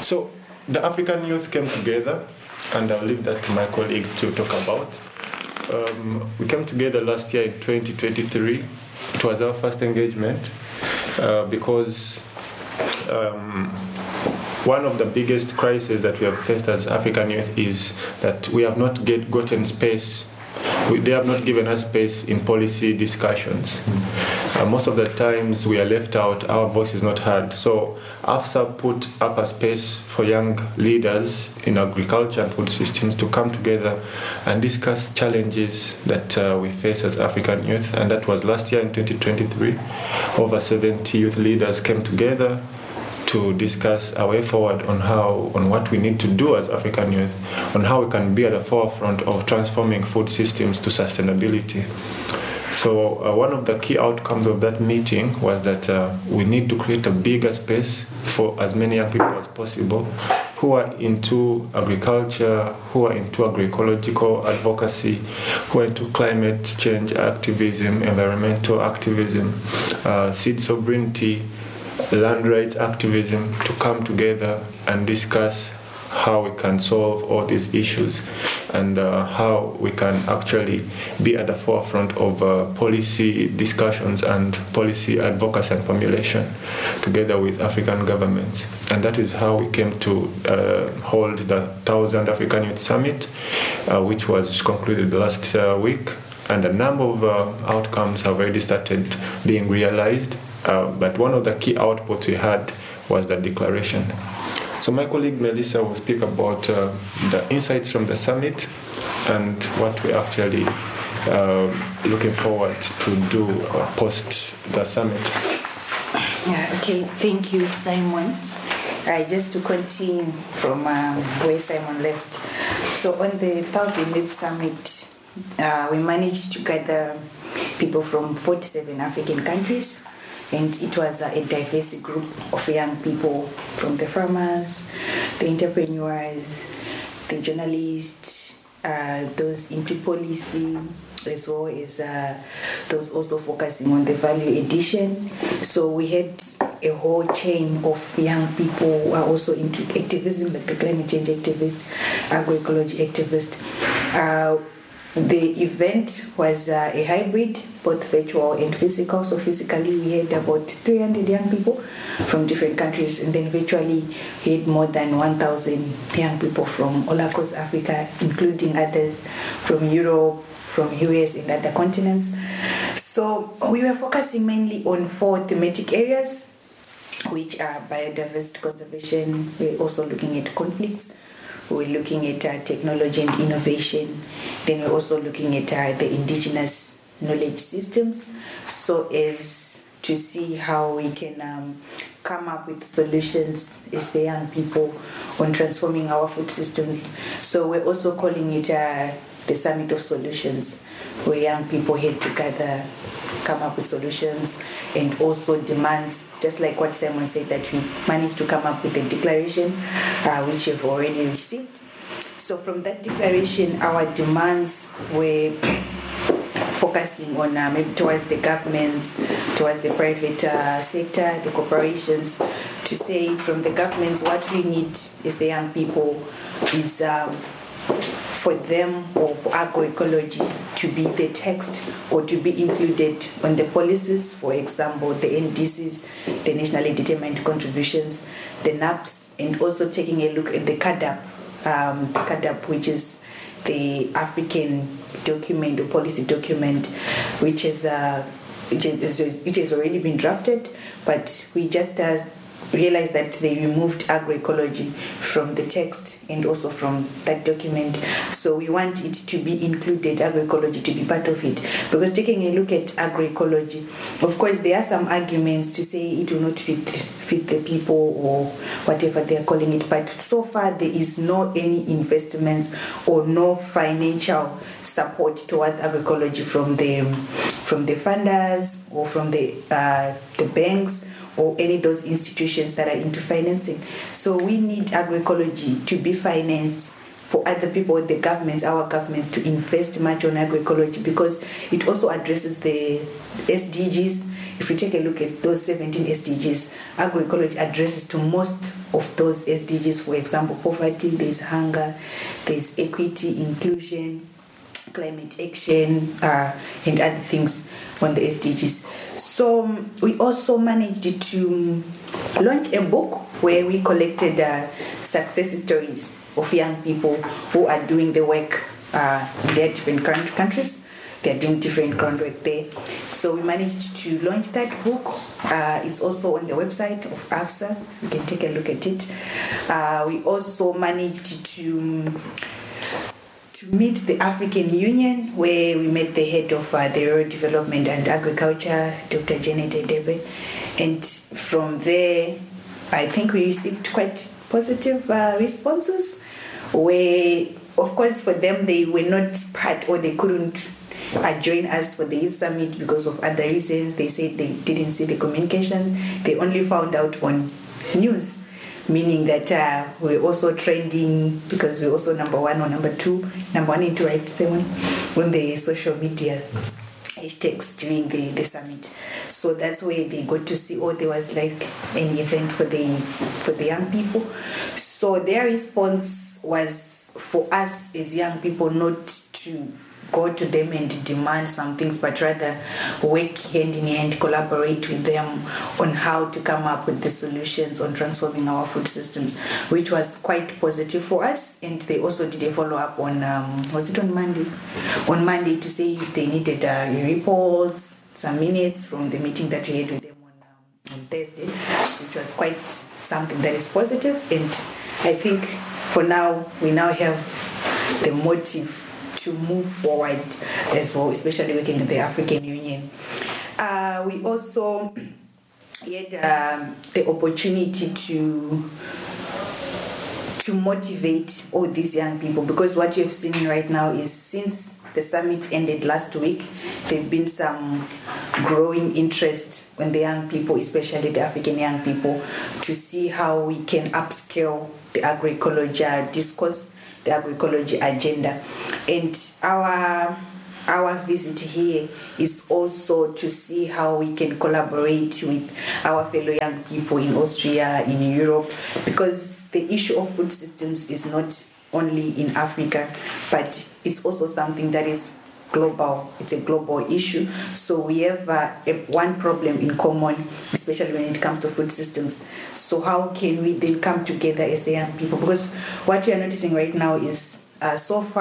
So the African youth came together, and I'll leave that to my colleague to talk about. We came together last year in 2023. It was our first engagement because one of the biggest crises that we have faced as African youth is that we have not gotten space. They have not given us space in policy discussions. Most of the times we are left out, our voice is not heard. So AFSA put up a space for young leaders in agriculture and food systems to come together and discuss challenges that we face as African youth. And that was last year in 2023. Over 70 youth leaders came together to discuss our way forward on what we need to do as African youth, on how we can be at the forefront of transforming food systems to sustainability. So one of the key outcomes of that meeting was that we need to create a bigger space for as many young people as possible who are into agriculture, who are into agroecological advocacy, who are into climate change activism, environmental activism, seed sovereignty, land rights activism, to come together and discuss how we can solve all these issues and how we can actually be at the forefront of policy discussions and policy advocacy and formulation together with African governments. And that is how we came to hold the 1000 African Youth Summit, which was concluded last week. And a number of outcomes have already started being realized. But one of the key outputs we had was the declaration. So my colleague Melissa will speak about the insights from the summit and what we're actually looking forward to do post the summit. Yeah, okay, thank you, Simon. Just to continue from where Simon left. So on the 1000 Youth Summit, we managed to gather people from 47 African countries. And it was a diverse group of young people, from the farmers, the entrepreneurs, the journalists, those into policy, as well as those also focusing on the value addition. So we had a whole chain of young people who are also into activism, like the climate change activists, agroecology activists. The event was a hybrid, both virtual and physical. So physically we had about 300 young people from different countries, and then virtually we had more than 1,000 young people from all across Africa, including others from Europe, from US and other continents. So we were focusing mainly on 4 thematic areas, which are biodiversity conservation. We're also looking at conflicts. We're looking at technology and innovation. Then we're also looking at the indigenous knowledge systems, so as to see how we can come up with solutions as the young people on transforming our food systems. So we're also calling it the Summit of Solutions, where young people had together, come up with solutions and also demands, just like what Simon said, that we managed to come up with a declaration, which you've already received. So from that declaration, our demands were focusing on maybe towards the governments, towards the private sector, the corporations, to say from the governments what we need as the young people is for them, or for agroecology, to be the text or to be included on the policies, for example, the NDCs, the nationally determined contributions, the NAPs, and also taking a look at the CAADP, which is the African document or policy document, which has already been drafted, but we just realized that they removed agroecology from the text and also from that document. So we want it to be included, agroecology to be part of it. Because taking a look at agroecology, of course there are some arguments to say it will not fit the people or whatever they are calling it, but so far there is no any investments or no financial support towards agroecology from the funders or from the banks or any of those institutions that are into financing. So we need agroecology to be financed for other people, the governments, our governments, to invest much on agroecology, because it also addresses the SDGs. If you take a look at those 17 SDGs, agroecology addresses to most of those SDGs. For example, poverty, there's hunger, there's equity, inclusion, climate action, and other things on the SDGs. So we also managed to launch a book where we collected success stories of young people who are doing the work in their different countries. They're doing different groundwork there. So we managed to launch that book. It's also on the website of AFSA. You can take a look at it. We also managed to meet the African Union, where we met the head of the Rural Development and Agriculture, Dr. Janet Edebe. And from there, I think we received quite positive responses, where, of course, for them, they were not part, or they couldn't join us for the Youth Summit because of other reasons. They said they didn't see the communications. They only found out on news, meaning that we're also trending because we're also number one and two, right, Simon, on the social media hashtags during the summit. So that's where they got to see, there was like an event for the young people. So their response was for us as young people not to go to them and demand some things, but rather work hand in hand, collaborate with them on how to come up with the solutions on transforming our food systems, which was quite positive for us. And they also did a follow-up on, on Monday? On Monday, to say they needed reports, some minutes from the meeting that we had with them on Thursday, which was quite something that is positive. And I think for now, we now have the motive to move forward as well, especially working with the African Union. We also had the opportunity to motivate all these young people, because what you have seen right now is, since the summit ended last week, there have been some growing interest on the young people, especially the African young people, to see how we can upscale the agroecology discourse, the agroecology agenda. And our visit here is also to see how we can collaborate with our fellow young people in Austria, in Europe, because the issue of food systems is not only in Africa, but it's also something that is global. It's a global issue. So we have one problem in common, especially when it comes to food systems. So how can we then come together as the young people? Because what we are noticing right now is so far